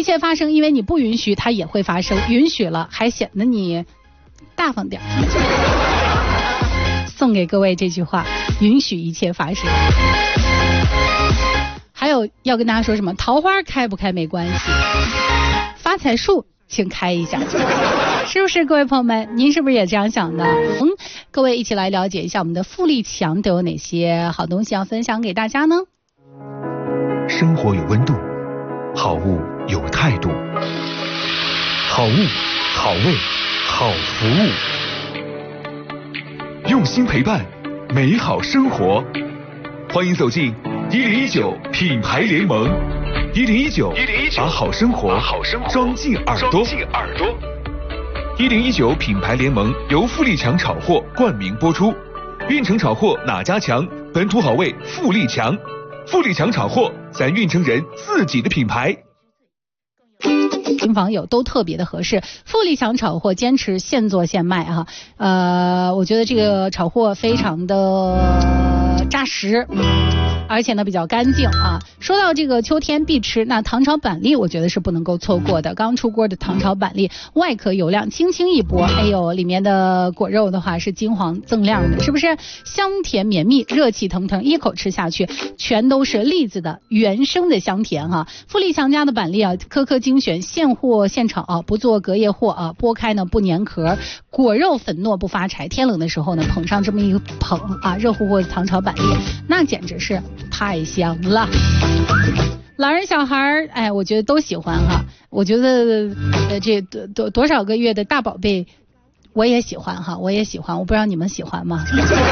一切发生，因为你不允许它也会发生，允许了还显得你大方点。送给各位这句话，允许一切发生。还有要跟大家说什么，桃花开不开没关系，发财树请开一下，是不是各位朋友们，您是不是也这样想的？各位一起来了解一下我们的富力强都有哪些好东西要分享给大家呢？ 生活有温度，好物有态度，好物好味好服务，用心陪伴美好生活。欢迎走进1019品牌联盟，1019把好生活装进耳朵。1019品牌联盟由富力强炒货冠名播出，运城炒货哪家强？本土好味富力强，富力强炒货，咱运城人自己的品牌。 新房友都特别的合适，富力强炒货坚持现做现卖哈，我觉得这个炒货非常的扎实，而且呢比较干净啊。说到这个秋天必吃，那糖炒板栗我觉得是不能够错过的。刚出锅的糖炒板栗，外壳油亮，轻轻一剥，哎呦，里面的果肉的话是金黄锃亮的，是不是香甜绵密，热气腾腾，一口吃下去全都是栗子的原生的香甜哈。富力强家的板栗啊，颗颗精选，现货现炒啊，不做隔夜货啊，剥开呢不粘壳，果肉粉糯不发柴，天冷的时候呢捧上这么一捧啊，热乎乎的糖炒板栗，那简直是太香了。老人小孩哎，我觉得都喜欢哈。我觉得这多少个月的大宝贝我也喜欢哈，我也喜欢，我不知道你们喜欢吗？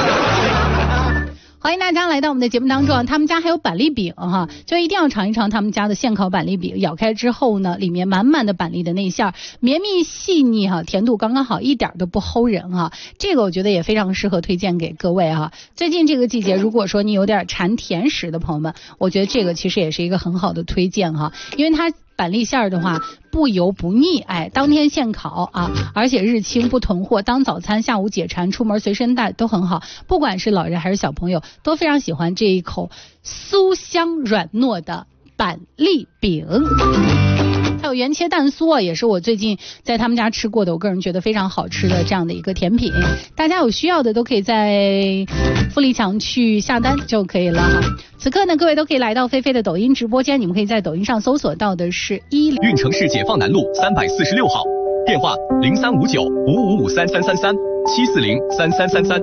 欢迎大家来到我们的节目当中，他们家还有板栗饼哈，就一定要尝一尝他们家的现烤板栗饼。咬开之后呢，里面满满的板栗的内馅，绵密细腻哈，甜度刚刚好，一点都不齁人哈。这个我觉得也非常适合推荐给各位哈。最近这个季节，如果说你有点馋甜食的朋友们，我觉得这个其实也是一个很好的推荐哈，因为它板栗馅的话不油不腻，哎，当天现烤啊，而且日清不囤货，当早餐下午解馋出门随身带都很好，不管是老人还是小朋友都非常喜欢这一口酥香软糯的板栗饼。还有原切蛋酥啊，也是我最近在他们家吃过的，我个人觉得非常好吃的这样的一个甜品，大家有需要的都可以在富力强去下单就可以了哈。此刻呢，各位都可以来到菲菲的抖音直播间，你们可以在抖音上搜索到的是运城市解放南路346号，电话035955533337403333。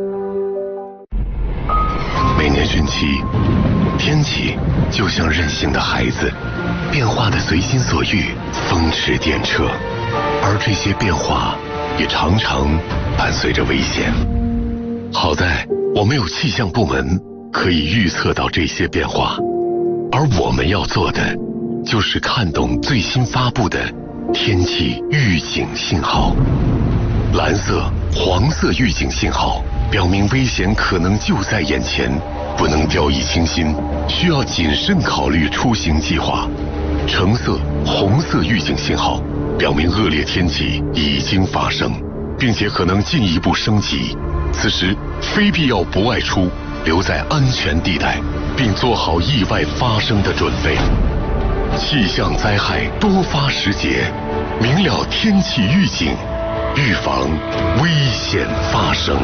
每年汛期，天气就像任性的孩子，变化的随心所欲，风驰电掣，而这些变化也常常伴随着危险。好在我们有气象部门可以预测到这些变化，而我们要做的就是看懂最新发布的天气预警信号。蓝色、黄色预警信号表明危险可能就在眼前，不能掉以轻心，需要谨慎考虑出行计划。橙色、红色预警信号表明恶劣天气已经发生，并且可能进一步升级，此时非必要不外出，留在安全地带，并做好意外发生的准备。气象灾害多发时节，明了天气预警，预防危险发生。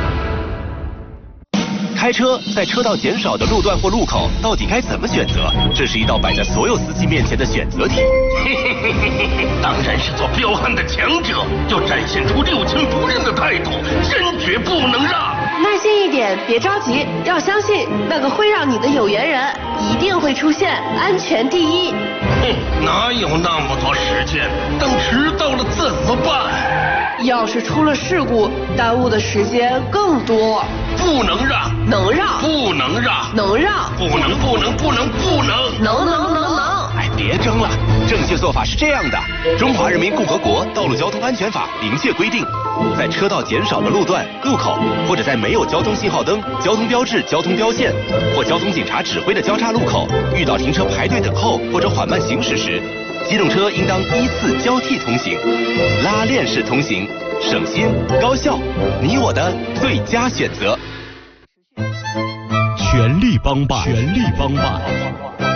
开车在车道减少的路段或路口，到底该怎么选择？这是一道摆在所有司机面前的选择题。 当然是做彪悍的强者，要展现出六亲不认的态度，坚决不能让。 耐心一点，别着急，要相信那个会让你的有缘人一定会出现，安全第一。 哪有那么多时间？等迟到了怎么办？ 要是出了事故，耽误的时间更多。 不能让， 能让， 不能让， 能让， 不能， 能。 哎，别争了，正确做法是这样的：《中华人民共和国道路交通安全法》明确规定，在车道减少的路段、路口，或者在没有交通信号灯、交通标志、交通标线或交通警察指挥的交叉路口，遇到停车排队等候或者缓慢行驶时，机动车应当依次交替通行，拉链式通行，省心高效，你我的最佳选择。 全力帮办，全力帮办。